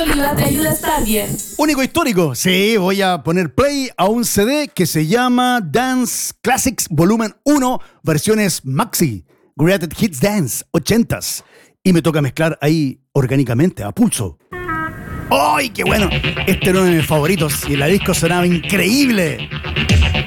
te ayuda a estar bien. Único histórico. Sí, voy a poner play a un CD que se llama Dance Classics Volumen 1, versiones Maxi, Greatest Hits Dance, 80s. Y me toca mezclar ahí orgánicamente, a pulso. ¡Ay, qué bueno! Este era uno de mis favoritos y la disco sonaba increíble.